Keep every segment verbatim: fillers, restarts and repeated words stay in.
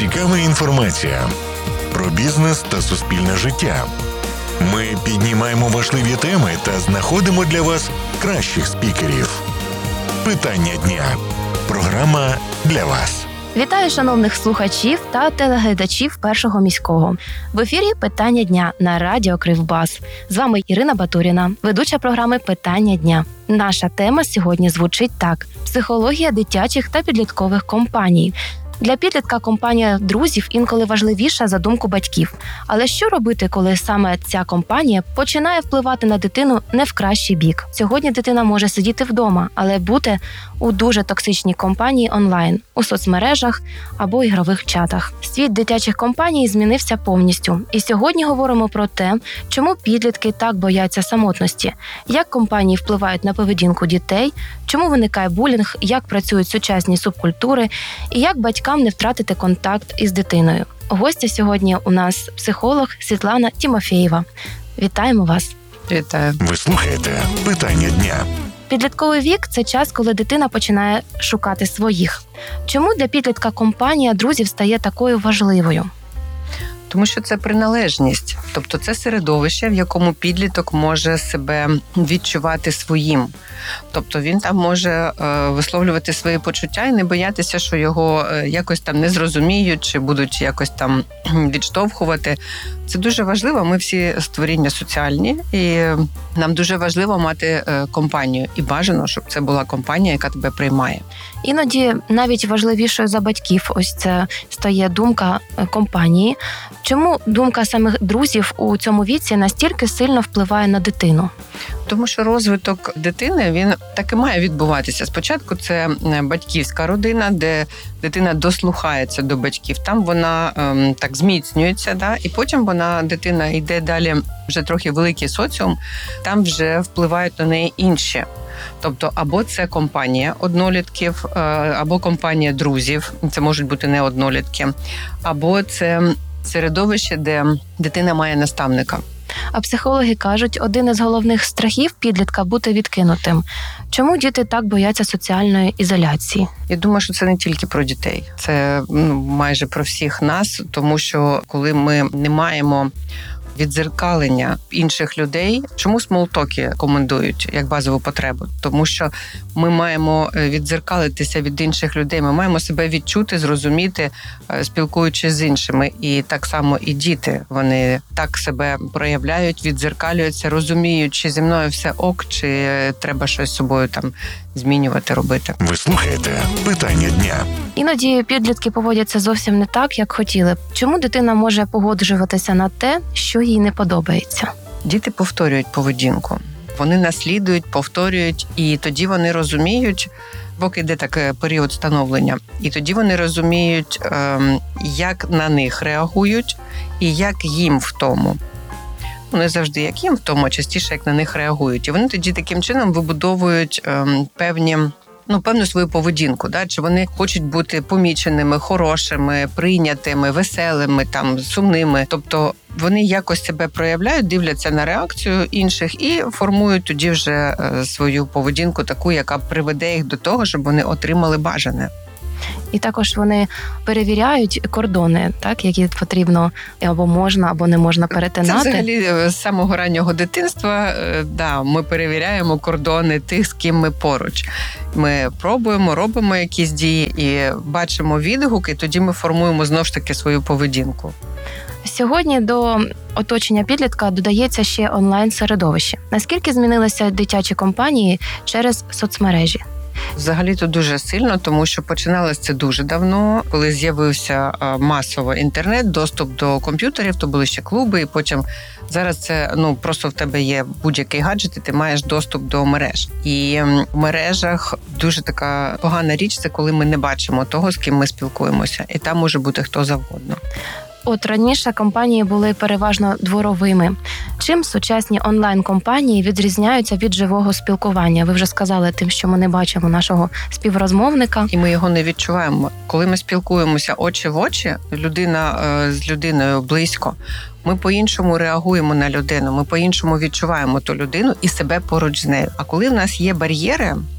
цікава інформація про бізнес та суспільне життя. Ми піднімаємо важливі теми та знаходимо для вас кращих спікерів. Питання дня. Програма для вас. Вітаю шановних слухачів та телеглядачів Першого міського. В ефірі «Питання дня» на радіо Кривбас. З вами Ірина Батуріна, ведуча програми «Питання дня». Наша тема сьогодні звучить так: психологія дитячих та підліткових компаній. Для підлітка компанія друзів інколи важливіша за думку батьків. Але що робити, коли саме ця компанія починає впливати на дитину не в кращий бік? Сьогодні дитина може сидіти вдома, але бути у дуже токсичній компанії онлайн, у соцмережах або ігрових чатах. Світ дитячих компаній змінився повністю. І сьогодні говоримо про те, чому підлітки так бояться самотності, як компанії впливають на поведінку дітей, чому виникає булінг, як працюють сучасні субкультури і як батькам не втратити контакт із дитиною. Гостя сьогодні у нас психолог Світлана Тімофєєва. Вітаємо вас. Вітаю. Ви слухаєте «Питання дня». Підлітковий вік – це час, коли дитина починає шукати своїх. Чому для підлітка компанія друзів стає такою важливою? Тому що це приналежність. Тобто це середовище, в якому підліток може себе відчувати своїм. Тобто він там може е, висловлювати свої почуття і не боятися, що його е, якось там не зрозуміють чи будуть якось там відштовхувати. Це дуже важливо. Ми всі створіння соціальні, і нам дуже важливо мати е, компанію. І бажано, щоб це була компанія, яка тебе приймає. Іноді навіть важливішою за батьків ось це стає думка компанії. Чому думка самих друзів у цьому віці настільки сильно впливає на дитину? Тому що розвиток дитини, він так і має відбуватися. Спочатку це батьківська родина, де дитина дослухається до батьків. Там вона ем, так зміцнюється, да? І потім вона, дитина йде далі, вже трохи великий соціум, там вже впливають на неї інші. Тобто або це компанія однолітків, або компанія друзів, це можуть бути не однолітки, або це середовище, де дитина має наставника. А психологи кажуть, один із головних страхів підлітка – бути відкинутим. Чому діти так бояться соціальної ізоляції? Я думаю, що це не тільки про дітей. Це ну, майже про всіх нас, тому що коли ми не маємо віддзеркалення інших людей. Чому смолтоки комендують як базову потребу? Тому що ми маємо віддзеркалитися від інших людей, ми маємо себе відчути, зрозуміти, спілкуючись з іншими. І так само і діти, вони так себе проявляють, віддзеркалюються, розуміють, чи зі мною все ок, чи треба щось з собою там змінювати, робити. Ви слухаєте «Питання дня». Іноді підлітки поводяться зовсім не так, як хотіли б. Чому дитина може погоджуватися на те, що їй не подобається? Діти повторюють поведінку. Вони наслідують, повторюють, і тоді вони розуміють, поки йде такий період становлення, і тоді вони розуміють, як на них реагують і як їм в тому. Не завжди як їм в тому, а частіше як на них реагують. І вони тоді таким чином вибудовують певні Ну, певну свою поведінку, да? Чи вони хочуть бути поміченими, хорошими, прийнятими, веселими, там, сумними. Тобто вони якось себе проявляють, дивляться на реакцію інших і формують тоді вже свою поведінку таку, яка приведе їх до того, щоб вони отримали бажане. І також вони перевіряють кордони, так, які потрібно або можна, або не можна перетинати. Це взагалі з самого раннього дитинства, да, ми перевіряємо кордони тих, з ким ми поруч. Ми пробуємо, робимо якісь дії і бачимо відгуки, тоді ми формуємо знову ж таки свою поведінку. Сьогодні до оточення підлітка додається ще онлайн-середовище. Наскільки змінилися дитячі компанії через соцмережі? Взагалі-то дуже сильно, тому що починалось це дуже давно, коли з'явився масово інтернет, доступ до комп'ютерів, то були ще клуби, і потім зараз це, ну, просто в тебе є будь-який гаджет, і ти маєш доступ до мереж. І в мережах дуже така погана річ, це коли ми не бачимо того, з ким ми спілкуємося, і там може бути хто завгодно. От раніше компанії були переважно дворовими. Чим сучасні онлайн-компанії відрізняються від живого спілкування? Ви вже сказали тим, що ми не бачимо нашого співрозмовника. І ми його не відчуваємо. Коли ми спілкуємося очі в очі, людина е, з людиною близько, ми по-іншому реагуємо на людину, ми по-іншому відчуваємо ту людину і себе поруч з нею. А коли в нас є бар'єри,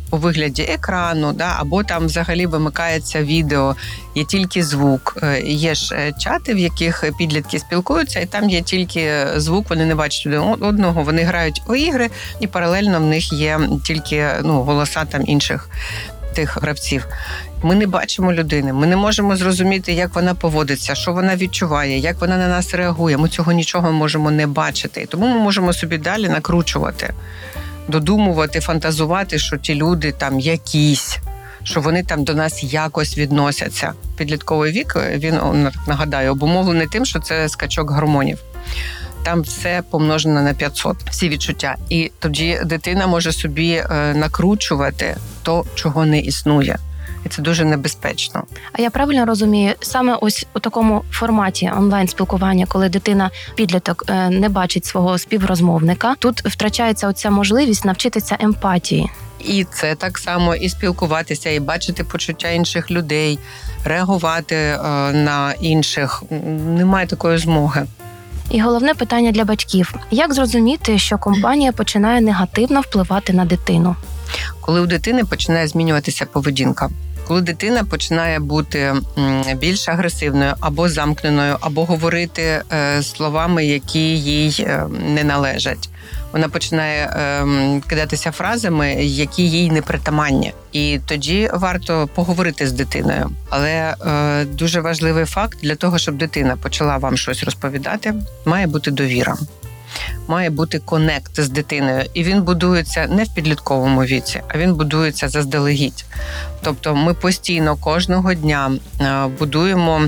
у вигляді екрану, да, або там взагалі вимикається відео, є тільки звук. Є ж чати, в яких підлітки спілкуються, і там є тільки звук, вони не бачать один одного, вони грають у ігри, і паралельно в них є тільки ну, голоса там інших тих гравців. Ми не бачимо людини, ми не можемо зрозуміти, як вона поводиться, що вона відчуває, як вона на нас реагує. Ми цього нічого можемо не бачити. І тому ми можемо собі далі накручувати, додумувати, фантазувати, що ті люди там якісь, що вони там до нас якось відносяться. Підлітковий вік, він, нагадаю, обумовлений тим, що це скачок гормонів. Там все помножено на п'ятсот, всі відчуття. І тоді дитина може собі накручувати то, чого не існує. І це дуже небезпечно. А я правильно розумію, саме ось у такому форматі онлайн-спілкування, коли дитина, підліток, не бачить свого співрозмовника, тут втрачається оця можливість навчитися емпатії. І це так само, і спілкуватися, і бачити почуття інших людей, реагувати на інших. Немає такої змоги. І головне питання для батьків. Як зрозуміти, що компанія починає негативно впливати на дитину? Коли у дитини починає змінюватися поведінка. Коли дитина починає бути більш агресивною або замкненою, або говорити словами, які їй не належать. Вона починає кидатися фразами, які їй не притаманні. І тоді варто поговорити з дитиною. Але дуже важливий факт, для того, щоб дитина почала вам щось розповідати, має бути довіра. Має бути конект з дитиною. І він будується не в підлітковому віці, а він будується заздалегідь. Тобто ми постійно кожного дня будуємо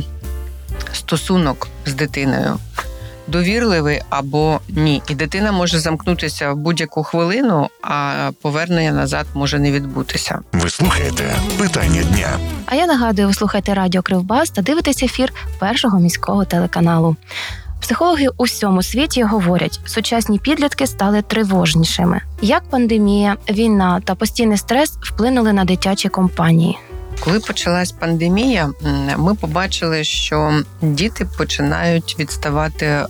стосунок з дитиною. Довірливий або ні. І дитина може замкнутися в будь-яку хвилину, а повернення назад може не відбутися. Ви слухаєте «Питання дня». А я нагадую, ви слухаєте Радіо Кривбас та дивитесь ефір Першого міського телеканалу. Психологи у всьому світі говорять, сучасні підлітки стали тривожнішими. Як пандемія, війна та постійний стрес вплинули на дитячі компанії? Коли почалась пандемія, ми побачили, що діти починають відставати е,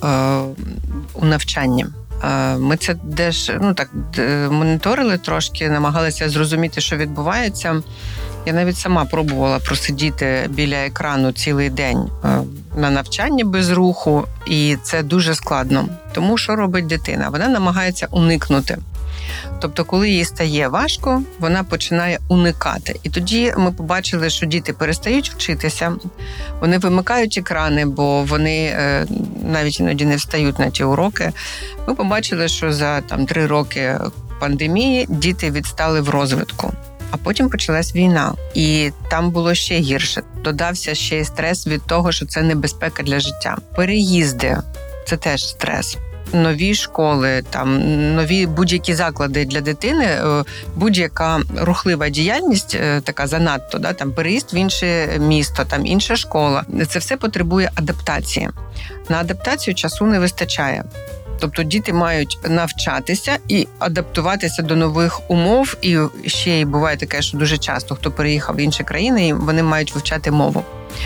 у навчанні. Е, ми це теж ну так моніторили трошки, намагалися зрозуміти, що відбувається. Я навіть сама пробувала просидіти біля екрану цілий день на навчанні без руху, і це дуже складно. Тому що робить дитина? Вона намагається уникнути. Тобто, коли їй стає важко, вона починає уникати. І тоді ми побачили, що діти перестають вчитися, вони вимикають екрани, бо вони навіть іноді не встають на ті уроки. Ми побачили, що за там три роки пандемії діти відстали в розвитку. А потім почалась війна, і там було ще гірше. Додався ще й стрес від того, що це небезпека для життя. Переїзди – це теж стрес. Нові школи, там нові будь-які заклади для дитини, будь-яка рухлива діяльність, така занадто, да, там переїзд в інше місто, там інша школа. Це все потребує адаптації. На адаптацію часу не вистачає. Тобто діти мають навчатися і адаптуватися до нових умов. І ще й буває таке, що дуже часто, хто переїхав в інші країни, і вони мають вивчати мову.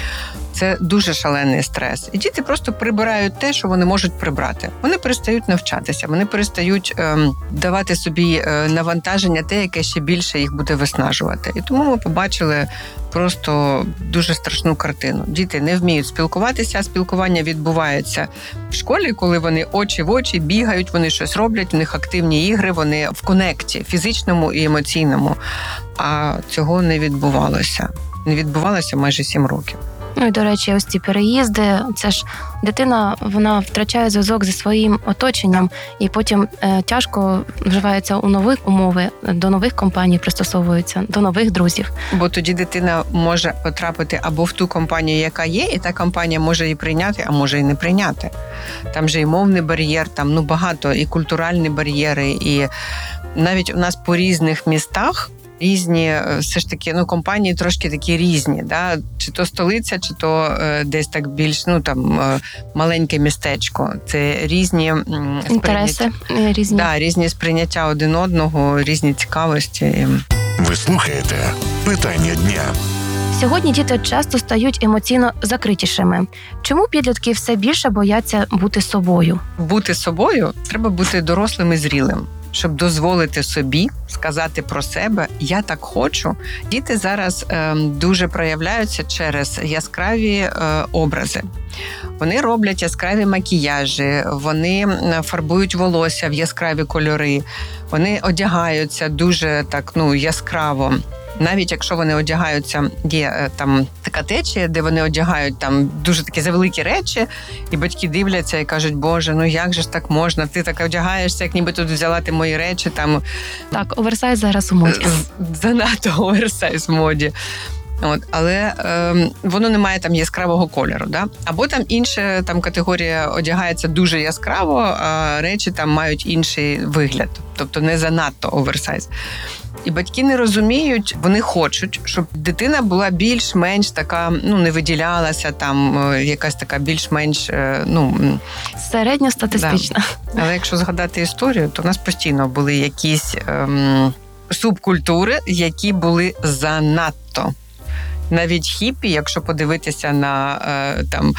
Це дуже шалений стрес. І діти просто прибирають те, що вони можуть прибрати. Вони перестають навчатися, вони перестають ем, давати собі е, навантаження те, яке ще більше їх буде виснажувати. І тому ми побачили просто дуже страшну картину. Діти не вміють спілкуватися, а спілкування відбувається в школі, коли вони очі в очі бігають, вони щось роблять, у них активні ігри, вони в конекті, фізичному і емоційному. А цього не відбувалося. Не відбувалося майже сім років. Ну і, до речі, ось ці переїзди, це ж дитина, вона втрачає зв'язок зі своїм оточенням і потім е, тяжко вживається у нових умови, до нових компаній пристосовується, до нових друзів. Бо тоді дитина може потрапити або в ту компанію, яка є, і та компанія може її прийняти, а може і не прийняти. Там же і мовний бар'єр, там ну багато, і культуральні бар'єри, і навіть у нас по різних містах різні, все ж таки, ну, компанії трошки такі різні, да? Чи то столиця, чи то е, десь так більш, ну, там, е, маленьке містечко. Це різні м, інтереси, різні. Да, різні сприйняття один одного, різні цікавості. Ви слухаєте «Питання дня». Сьогодні діти часто стають емоційно закритішими. Чому підлітки все більше бояться бути собою? Бути собою треба бути дорослим і зрілим. щоб дозволити собі сказати про себе «я так хочу». Діти зараз е, дуже проявляються через яскраві е, образи. Вони роблять яскраві макіяжі, вони фарбують волосся в яскраві кольори, вони одягаються дуже так, ну, яскраво. Навіть якщо вони одягаються, є там така течія, де вони одягають там дуже такі завеликі речі, і батьки дивляться і кажуть, Боже, ну як же ж так можна? Ти так одягаєшся, як ніби тут взяла ти мої речі. Там Так, оверсайз зараз у моді. Занадто оверсайз в моді. От, але е, воно не має там яскравого кольору, да? Або там інша там категорія одягається дуже яскраво, а речі там мають інший вигляд, тобто не занадто оверсайз. І батьки не розуміють, вони хочуть, щоб дитина була більш-менш така, ну, не виділялася, там якась така більш-менш, ну... середньостатистична. Да. Але якщо згадати історію, то в нас постійно були якісь ем, субкультури, які були занадто. Навіть хіпі, якщо подивитися на е, там,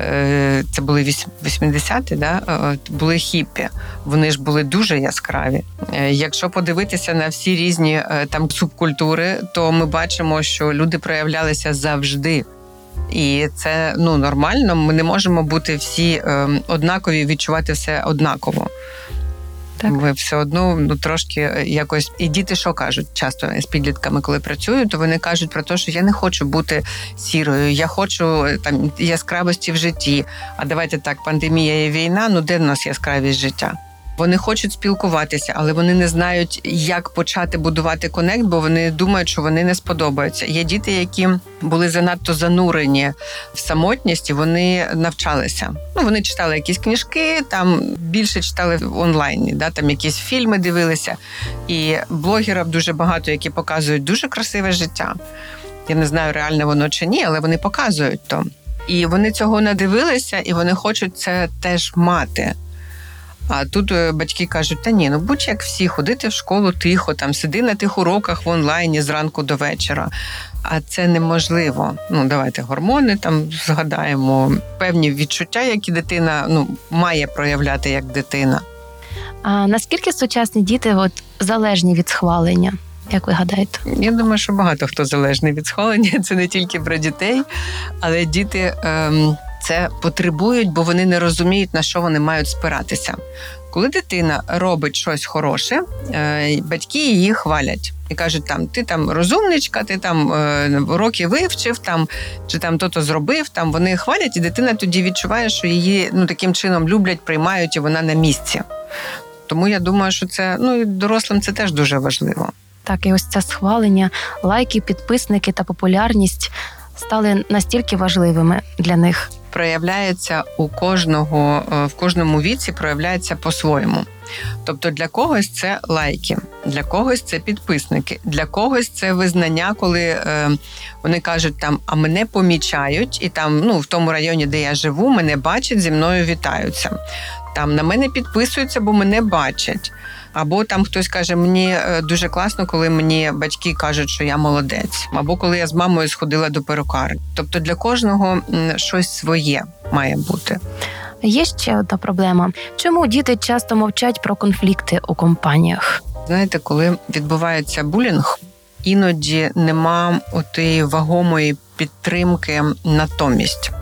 е, це були вісімдесяті, да, е, були хіпі. Вони ж були дуже яскраві. Е, якщо подивитися на всі різні е, там субкультури, то ми бачимо, що люди проявлялися завжди. І це, ну, нормально. Ми не можемо бути всі е, однакові, відчувати все однаково. Так. Ви все одно, ну, трошки якось... І діти що кажуть часто з підлітками, коли працюють, то вони кажуть про те, що я не хочу бути сірою, я хочу там яскравості в житті. А давайте так, пандемія і війна, ну де в нас яскравість життя? Вони хочуть спілкуватися, але вони не знають, як почати будувати конект, бо вони думають, що вони не сподобаються. Є діти, які були занадто занурені в самотність, і вони навчалися. Ну, вони читали якісь книжки, там більше читали в онлайні, да, там якісь фільми дивилися. І блогерів дуже багато, які показують дуже красиве життя. Я не знаю, реально воно чи ні, але вони показують то. І вони цього надивилися, і вони хочуть це теж мати. А тут батьки кажуть, та ні, ну будь як всі, ходити в школу тихо, там сиди на тих уроках в онлайні зранку до вечора. А це неможливо. Ну, давайте гормони там згадаємо, певні відчуття, які дитина, ну, має проявляти як дитина. А наскільки сучасні діти от залежні від схвалення? Як ви гадаєте? Я думаю, що багато хто залежний від схвалення. Це не тільки про дітей, але діти ем, це потребують, бо вони не розуміють, на що вони мають спиратися. Коли дитина робить щось хороше, е, батьки її хвалять. І кажуть, там, ти там розумничка, ти там е, уроки вивчив, там, чи там то-то зробив, там вони хвалять, і дитина тоді відчуває, що її, ну, таким чином люблять, приймають, і вона на місці. Тому я думаю, що це, ну, і дорослим це теж дуже важливо. Так, і ось це схвалення, лайки, підписники та популярність стали настільки важливими для них. Проявляється у кожного, в кожному віці проявляється по-своєму. Тобто для когось це лайки, для когось це підписники, для когось це визнання, коли е, вони кажуть там, а мене помічають, і там, ну, в тому районі, де я живу, мене бачать, зі мною вітаються. Там на мене підписуються, бо мене бачать. Або там хтось каже, мені дуже класно, коли мені батьки кажуть, що я молодець. Або коли я з мамою сходила до перукарні. Тобто для кожного щось своє має бути. Є ще одна проблема. Чому діти часто мовчать про конфлікти у компаніях? Знаєте, коли відбувається булінг, іноді нема отої вагомої підтримки натомість.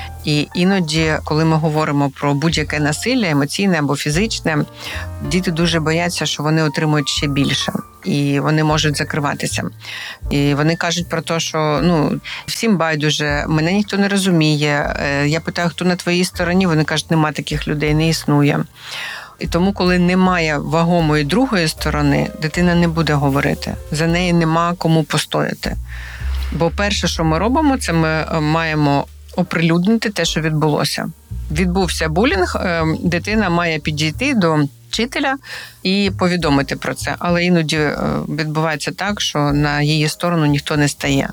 І іноді, коли ми говоримо про будь-яке насилля, емоційне або фізичне, діти дуже бояться, що вони отримують ще більше. І вони можуть закриватися. І вони кажуть про те, що, ну, всім байдуже, мене ніхто не розуміє. Я питаю, хто на твоїй стороні, вони кажуть, нема таких людей, не існує. І тому, коли немає вагомої другої сторони, дитина не буде говорити. За неї нема кому постояти. Бо перше, що ми робимо, це ми маємо оприлюднити те, що відбулося. Відбувся булінг, дитина має підійти до вчителя і повідомити про це. Але іноді відбувається так, що на її сторону ніхто не стає.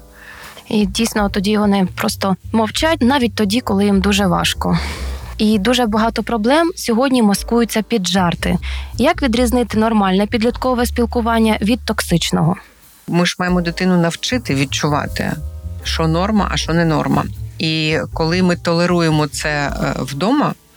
І дійсно тоді вони просто мовчать, навіть тоді, коли їм дуже важко. І дуже багато проблем сьогодні маскуються під жарти. Як відрізнити нормальне підліткове спілкування від токсичного? Ми ж маємо дитину навчити відчувати, що норма, а що не норма. І коли ми толеруємо це вдома,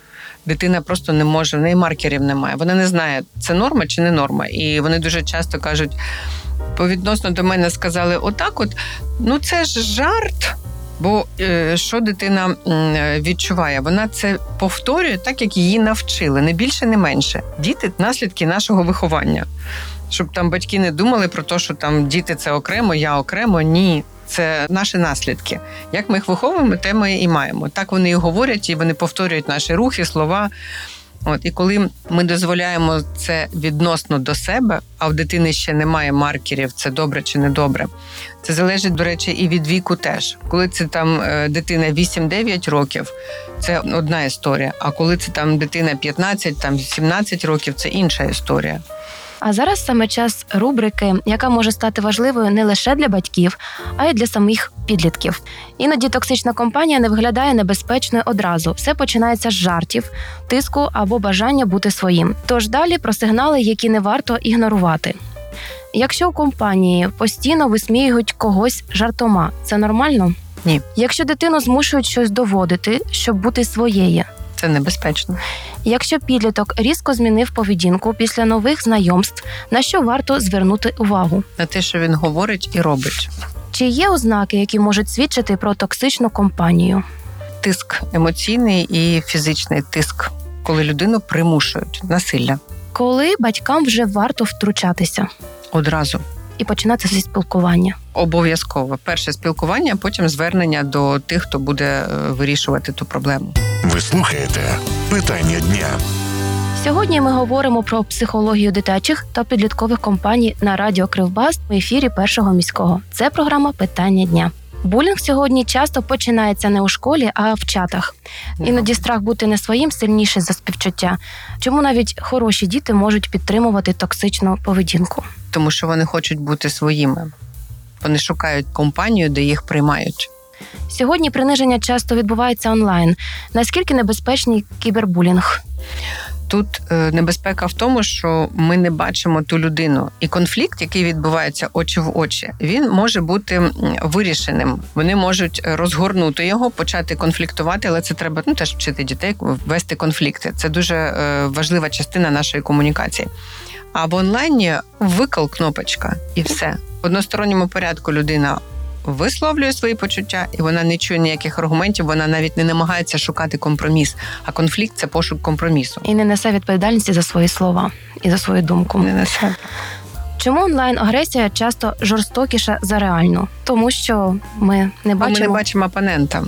Дитина просто не може, в неї маркерів немає. Вона не знає, це норма чи не норма. І вони дуже часто кажуть, повідносно до мене сказали, отак от, ну це ж жарт. Бо е, що дитина е, відчуває? Вона це повторює так, як її навчили, не більше, не менше. Діти – наслідки нашого виховання. Щоб там батьки не думали про те, що там діти – це окремо, я окремо. Ні, це наші наслідки. Як ми їх виховуємо, те ми і маємо. Так вони і говорять, і вони повторюють наші рухи, слова. От, і коли ми дозволяємо це відносно до себе, а в дитини ще немає маркерів, це добре чи не добре. Це залежить, до речі, і від віку теж. Коли це там дитина вісім-дев'ять років, це одна історія. А коли це там дитина п'ятнадцять, там сімнадцять років, це інша історія. А зараз саме час рубрики, яка може стати важливою не лише для батьків, а й для самих підлітків. Іноді токсична компанія не виглядає небезпечною одразу. Все починається з жартів, тиску або бажання бути своїм. Тож далі про сигнали, які не варто ігнорувати. Якщо у компанії постійно висміюють когось жартома, це нормально? Ні. Якщо дитину змушують щось доводити, щоб бути своєю, це небезпечно. Якщо підліток різко змінив поведінку після нових знайомств, на що варто звернути увагу? На те, що він говорить і робить. Чи є ознаки, які можуть свідчити про токсичну компанію? Тиск емоційний і фізичний тиск, коли людину примушують, насилля. Коли батькам вже варто втручатися? Одразу. І починати зі спілкування? Обов'язково. Перше спілкування, а потім звернення до тих, хто буде вирішувати ту проблему. Ви слухаєте «Питання дня». Сьогодні ми говоримо про психологію дитячих та підліткових компаній на радіо Кривбас в ефірі Першого міського. Це програма «Питання дня». Булінг сьогодні часто починається не у школі, а в чатах. Іноді страх бути не своїм сильніший за співчуття. Чому навіть хороші діти можуть підтримувати токсичну поведінку? Тому що вони хочуть бути своїми. Вони шукають компанію, де їх приймають. Сьогодні приниження часто відбувається онлайн. Наскільки небезпечний кібербулінг? Тут небезпека в тому, що ми не бачимо ту людину. І конфлікт, який відбувається очі в очі, він може бути вирішеним. Вони можуть розгорнути його, почати конфліктувати, але це треба ну, теж вчити дітей вести конфлікти. Це дуже важлива частина нашої комунікації. А в онлайні викл кнопочка і все. В односторонньому порядку людина висловлює свої почуття, і вона не чує ніяких аргументів, вона навіть не намагається шукати компроміс. А конфлікт – це пошук компромісу. І не несе відповідальності за свої слова і за свою думку. Не несе. Чому онлайн-агресія часто жорстокіша за реальну? Тому що ми не бачимо... Ми не бачимо опонента.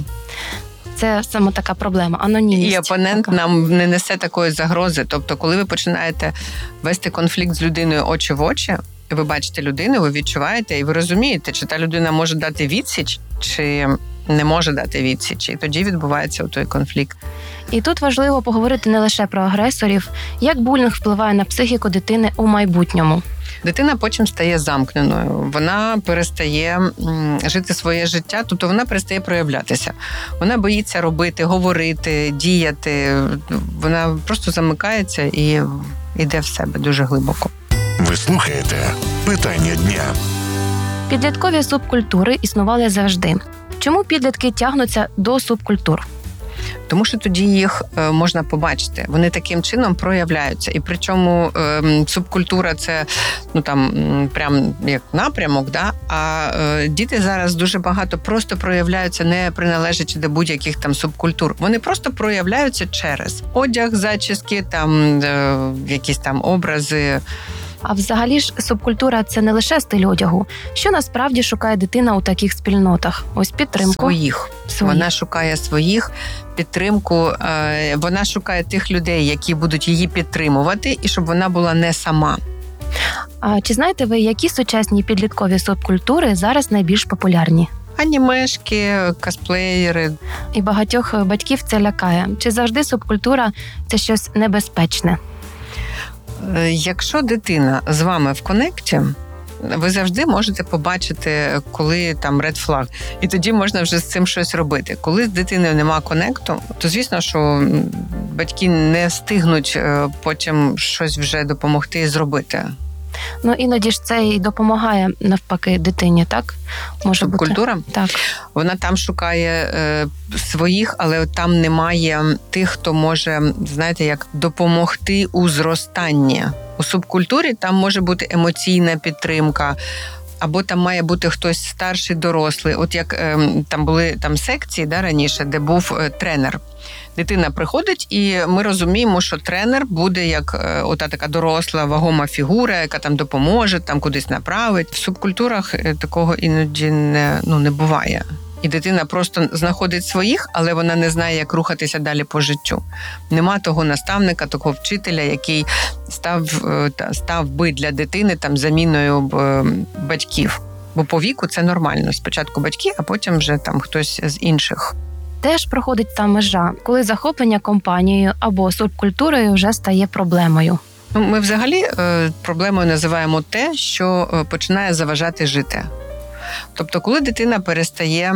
Це саме така проблема, анонімність. І опонент така. Нам не несе такої загрози. Тобто, коли ви починаєте вести конфлікт з людиною очі в очі, і ви бачите людину, ви відчуваєте, і ви розумієте, чи та людина може дати відсіч, чи не може дати відсіч. І тоді відбувається той конфлікт. І тут важливо поговорити не лише про агресорів, як булінг впливає на психіку дитини у майбутньому. Дитина потім стає замкненою, вона перестає жити своє життя, тобто вона перестає проявлятися. Вона боїться робити, говорити, діяти, вона просто замикається і йде в себе дуже глибоко. Ви слухаєте «Питання дня». Підліткові субкультури існували завжди. Чому підлітки тягнуться до субкультур? Тому що тоді їх можна побачити. Вони таким чином проявляються. І причому субкультура – це ну, там, прям як напрямок, да? А діти зараз дуже багато просто проявляються, не приналежачи до будь-яких там субкультур. Вони просто проявляються через одяг, зачіски, там, якісь там образи. А взагалі ж субкультура – це не лише стиль одягу. Що насправді шукає дитина у таких спільнотах? Ось підтримку. Своїх. своїх. Вона шукає своїх, підтримку. Вона шукає тих людей, які будуть її підтримувати, і щоб вона була не сама. А чи знаєте ви, які сучасні підліткові субкультури зараз найбільш популярні? Анімешки, косплеєри. І багатьох батьків це лякає. Чи завжди субкультура – це щось небезпечне? Якщо дитина з вами в конекті, ви завжди можете побачити, коли там ред флаг. І тоді можна вже з цим щось робити. Коли з дитиною нема конекту, то звісно, що батьки не встигнуть потім щось вже допомогти і зробити. Ну, іноді ж це і допомагає, навпаки, дитині, так? Може бути. Субкультура? Так. Вона там шукає е, своїх, але там немає тих, хто може, знаєте, як допомогти у зростанні. У субкультурі там може бути емоційна підтримка, або там має бути хтось старший, дорослий. От як е, там були там секції, да, раніше, де був е, тренер. Дитина приходить, і ми розуміємо, що тренер буде як е, ота така доросла, вагома фігура, яка там допоможе, там кудись направить. В субкультурах е, такого іноді не, ну, не буває. І дитина просто знаходить своїх, але вона не знає, як рухатися далі по життю. Нема того наставника, такого вчителя, який став, став би для дитини там заміною батьків. Бо по віку це нормально. Спочатку батьки, а потім вже там хтось з інших. Теж проходить та межа, коли захоплення компанією або субкультурою вже стає проблемою. Ну, ми взагалі проблемою називаємо те, що починає заважати жити. Тобто, коли дитина перестає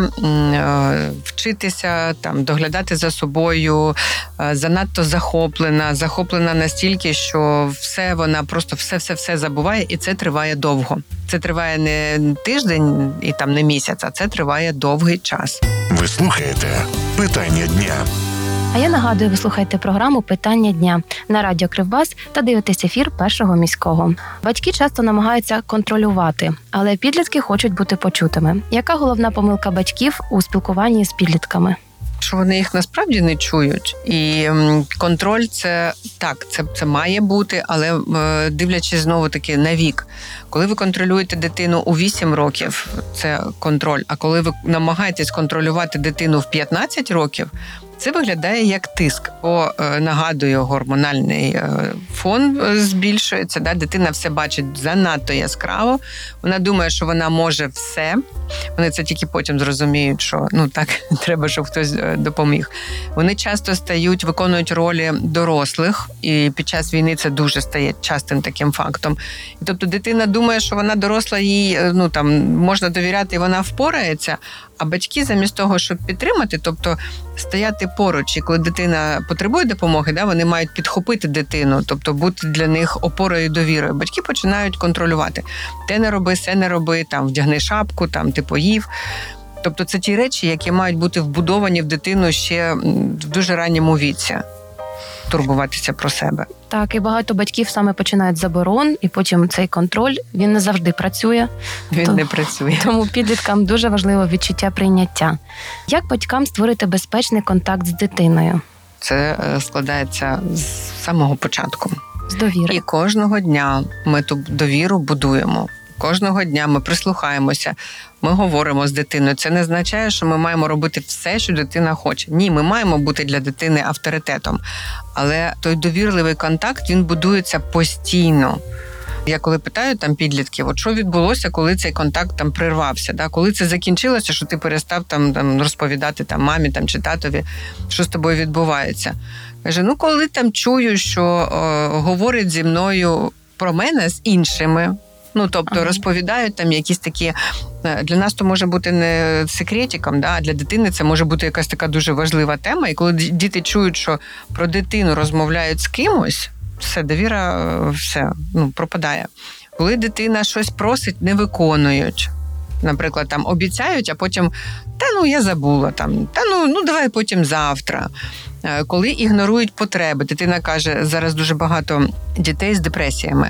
вчитися, там, доглядати за собою, занадто захоплена, захоплена настільки, що все вона просто все-все-все забуває, і це триває довго. Це триває не тиждень і там не місяць, а це триває довгий час. Ви слухаєте «Питання дня». А я нагадую, ви слухаєте програму «Питання дня» на радіо Кривбас та дивитесь ефір Першого міського. Батьки часто намагаються контролювати, але підлітки хочуть бути почутими. Яка головна помилка батьків у спілкуванні з підлітками? Що вони їх насправді не чують. І контроль – це так, це, це має бути, але дивлячись знову-таки на вік. Коли ви контролюєте дитину у вісім років, це контроль. А коли ви намагаєтесь контролювати дитину в п'ятнадцять років, це виглядає як тиск. Бо, нагадую, гормональний фон збільшується, да? Дитина все бачить занадто яскраво, вона думає, що вона може все. Вони це тільки потім зрозуміють, що ну так, треба, щоб хтось допоміг. Вони часто стають, виконують ролі дорослих, і під час війни це дуже стає частим таким фактом. І, тобто дитина думає, що вона доросла, їй ну, там, можна довіряти, і вона впорається, а батьки замість того, щоб підтримати, тобто стояти поруч, і коли дитина потребує допомоги, да, вони мають підхопити дитину, тобто бути для них опорою і довірою. Батьки починають контролювати. Те не роби, се не роби, там, вдягни шапку, там, ти поїв. Тобто це ті речі, які мають бути вбудовані в дитину ще в дуже ранньому віці. Турбуватися про себе. Так, і багато батьків саме починають з заборон, і потім цей контроль, він не завжди працює. Він тому, не працює. Тому підліткам дуже важливо відчуття прийняття. Як батькам створити безпечний контакт з дитиною? Це складається з самого початку. З довіри. І кожного дня ми ту довіру будуємо. Кожного дня ми прислухаємося, ми говоримо з дитиною. Це не означає, що ми маємо робити все, що дитина хоче. Ні, ми маємо бути для дитини авторитетом. Але той довірливий контакт, він будується постійно. Я коли питаю там підлітків, от що відбулося, коли цей контакт там прервався, да? Коли це закінчилося, що ти перестав там, там розповідати там мамі там чи татові, що з тобою відбувається. Каже, ну коли там чую, що о, говорить зі мною про мене з іншими. Ну, тобто ага. розповідають там якісь такі, для нас то може бути не секретиком, да, а для дитини це може бути якась така дуже важлива тема. І коли діти чують, що про дитину розмовляють з кимось, все, довіра, все, ну, пропадає. Коли дитина щось просить, не виконують. Наприклад, там обіцяють, а потім, та ну я забула, там, та ну, ну давай потім завтра. Коли ігнорують потреби, дитина каже, зараз дуже багато дітей з депресіями.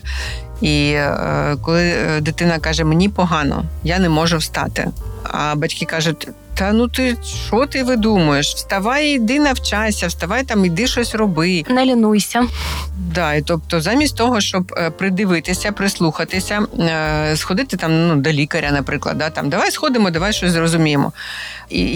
І е, коли дитина каже, мені погано, я не можу встати. А батьки кажуть, та ну ти, що ти видумуєш? Вставай, іди навчайся, вставай там, іди щось роби. Не лінуйся. Да, і тобто замість того, щоб придивитися, прислухатися, е, сходити там, ну, до лікаря, наприклад, да, там, давай сходимо, давай щось зрозуміємо. І